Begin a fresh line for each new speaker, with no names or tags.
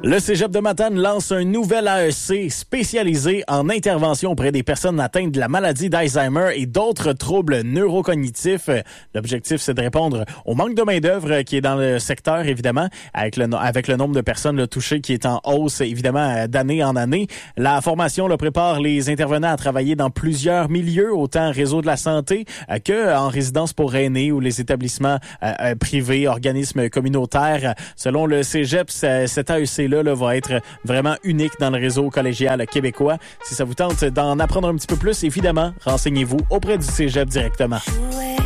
Le Cégep de Matane lance un nouvel AEC spécialisé en intervention auprès des personnes atteintes de la maladie d'Alzheimer et d'autres troubles neurocognitifs. L'objectif, c'est de répondre au manque de main-d'œuvre qui est dans le secteur, évidemment, avec le nombre de personnes touchées qui est en hausse, évidemment, d'année en année. La formation prépare les intervenants à travailler dans plusieurs milieux, autant réseau de la santé que en résidence pour aînés ou les établissements privés, organismes communautaires. Selon le Cégep, cet AEC-là va être vraiment unique dans le réseau collégial québécois. Si ça vous tente d'en apprendre un petit peu plus, évidemment, renseignez-vous auprès du Cégep directement.